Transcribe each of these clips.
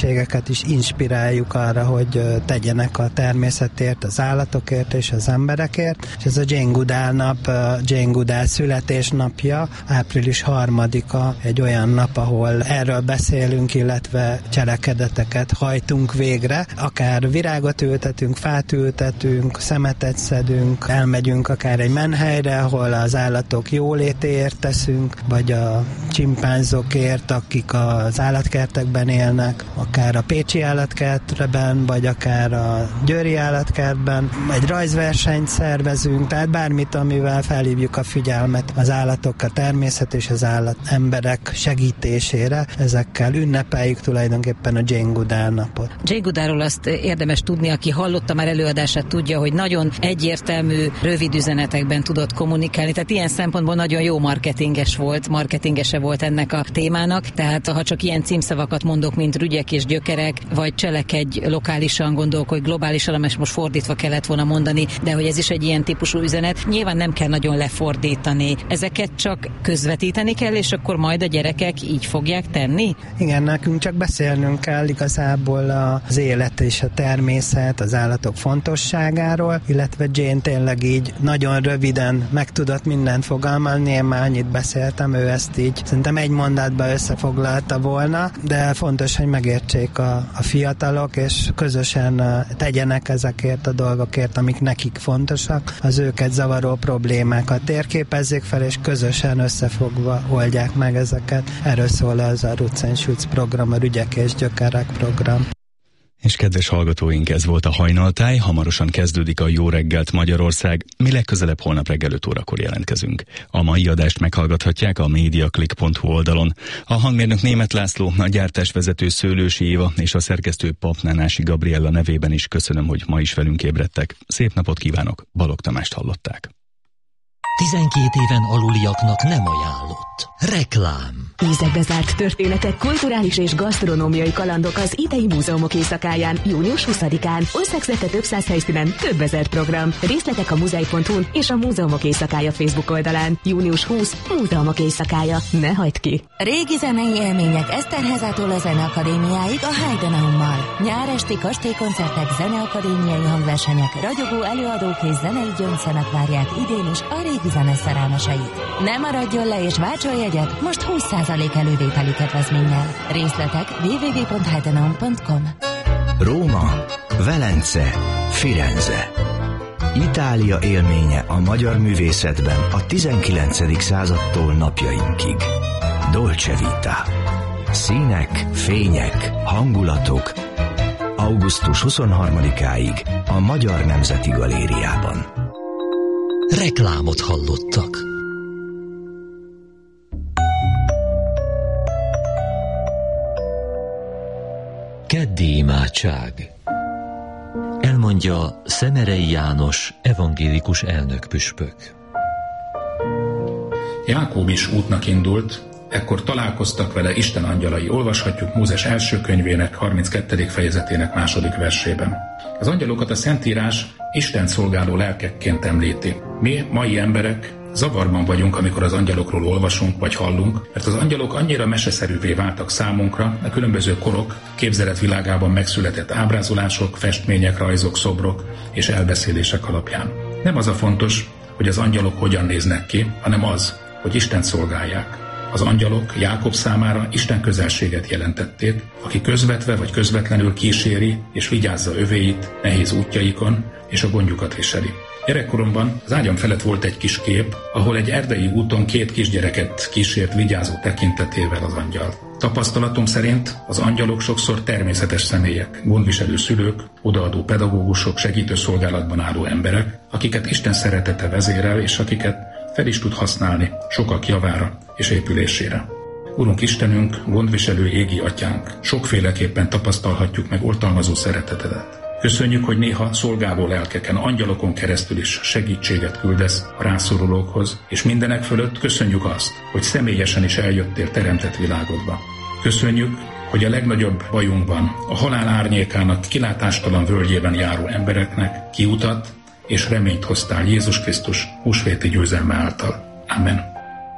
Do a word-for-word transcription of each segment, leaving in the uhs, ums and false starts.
személyiségeket is inspiráljuk arra, hogy tegyenek a természetért, az állatokért és az emberekért. És ez a Jane Goodall nap, Jane Goodall születésnapja, április harmadika, egy olyan nap, ahol erről beszélünk, illetve cselekedeteket hajtunk végre. Akár virágot ültetünk, fát ültetünk, szemetet szedünk, elmegyünk akár egy menhelyre, ahol az állatok jólétéért teszünk, vagy a csimpánzokért, akik az állatkertekben élnek, akár a pécsi állatkertben, vagy akár a győri állatkertben. Egy rajzversenyt szervezünk, tehát bármit, amivel felhívjuk a figyelmet az állatok, a természet és az állat emberek segítésére. Ezekkel ünnepeljük tulajdonképpen a Jane Goodall napot. Jane Goodallról azt érdemes tudni, aki hallotta már előadását, tudja, hogy nagyon egyértelmű, rövid üzenetekben tudott kommunikálni, tehát ilyen szempontból nagyon jó marketinges volt, marketingese volt ennek a témának, tehát ha csak ilyen címszavakat mondok, mint rügyek és gyökerek, vagy cselekedj lokálisan, gondolkodj globálisan, és most fordítva kellett volna mondani, de hogy ez is egy ilyen típusú üzenet, nyilván nem kell nagyon lefordítani. Ezeket csak közvetíteni kell, és akkor majd a gyerekek így fogják tenni? Igen, nekünk csak beszélnünk kell igazából az élet és a természet, az állatok fontosságáról, illetve Jane tényleg így nagyon röviden meg tudott mindent fogalmazni, én már annyit beszéltem, ő ezt így szerintem egy mondatban összefoglalta volna, de fontos, hogy megértsék a, a fiatalok, és közösen tegyenek ezekért a dolgokért, amik nekik fontosak, az őket zavaró problémákat térképezzék fel, és közösen összefogva oldják meg ezeket. Erről szól az a Roots and Shoots program, a Rügyek és Gyökerek program. És kedves hallgatóink, ez volt a Hajnaltáj, hamarosan kezdődik a Jó reggelt Magyarország, mi legközelebb holnap reggel öt órakor jelentkezünk. A mai adást meghallgathatják a mediaclick pont hu oldalon. A hangmérnök Németh László, a gyártásvezető Szőlősi Éva és a szerkesztő Papnánási Gabriella nevében is köszönöm, hogy ma is velünk ébredtek. Szép napot kívánok, Balogh Tamást hallották. tizenkét éven aluliaknak nem ajánlott. Reklám. Ízekbe zárt történetek, kulturális és gasztronómiai kalandok az idei múzeumok éjszakáján, június huszadikán. Országszerte több száz helyszínen több ezer program. Részletek a muzej pont hu-n és a Múzeumok Éjszakája Facebook oldalán. június huszadika. Múzeumok Éjszakája. Ne hagyd ki! Régi zenei élmények Eszterházától a Zeneakadémiáig a Heidenaummal. Nyár esti kastélykoncertek, zeneakadémiai hangversenyek, ragyogó előadók és zenei gyöngyszemek várják idén is a régi zene szerelmeseit. Ne maradjon le és váltson jegyet, most húsz százalék elővételi kedvezménnyel. Részletek double-u double-u double-u pont heidenaum pont com. Róma, Velence, Firenze. Itália élménye a magyar művészetben a tizenkilencedik századtól napjainkig. Dolce Vita. Színek, fények, hangulatok. augusztus huszonharmadikáig a Magyar Nemzeti Galériában. Reklámot hallottak. Keddi imádság. Elmondja Szemerei János, evangélikus elnökpüspök. Jákob is útnak indult, ekkor találkoztak vele Isten angyalai. Olvashatjuk Mózes első könyvének harminckettedik fejezetének második versében. Az angyalokat a Szentírás Isten szolgáló lelkekként említi. Mi, mai emberek, zavarban vagyunk, amikor az angyalokról olvasunk vagy hallunk, mert az angyalok annyira meseszerűvé váltak számunkra a különböző korok, képzeletvilágában megszületett ábrázolások, festmények, rajzok, szobrok és elbeszélések alapján. Nem az a fontos, hogy az angyalok hogyan néznek ki, hanem az, hogy Istent szolgálják. Az angyalok Jákob számára Isten közelséget jelentették, aki közvetve vagy közvetlenül kíséri és vigyázza övéit nehéz útjaikon, és a gondjukat viseli. Gyerekkoromban az ágyam felett volt egy kis kép, ahol egy erdei úton két kisgyereket kísért vigyázó tekintetével az angyal. Tapasztalatom szerint az angyalok sokszor természetes személyek, gondviselő szülők, odaadó pedagógusok, segítő szolgálatban álló emberek, akiket Isten szeretete vezérel, és akiket fel is tud használni sokak javára és épülésére. Urunk Istenünk, gondviselő égi atyánk, sokféleképpen tapasztalhatjuk meg oltalmazó szeretetedet. Köszönjük, hogy néha szolgáló lelkeken, angyalokon keresztül is segítséget küldesz a rászorulókhoz, és mindenek fölött köszönjük azt, hogy személyesen is eljöttél teremtett világodba. Köszönjük, hogy a legnagyobb bajunkban, a halál árnyékának kilátástalan völgyében járó embereknek kiutat és reményt hoztál Jézus Krisztus húsvéti győzelme által. Amen.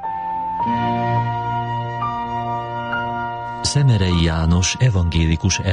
Szemerei János, evangélikus